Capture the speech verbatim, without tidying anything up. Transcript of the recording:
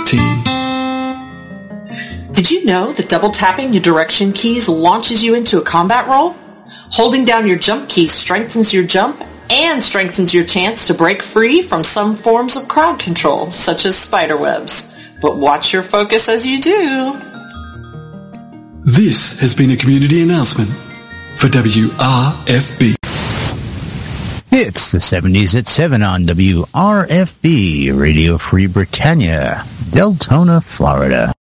team. Did you know that double tapping your direction keys launches you into a combat role? Holding down your jump key strengthens your jump and strengthens your chance to break free from some forms of crowd control, such as spider webs. But watch your focus as you do. This has been a community announcement for W R F B. It's the seventies at seven on W R F B, Radio Free Britannia, Deltona, Florida.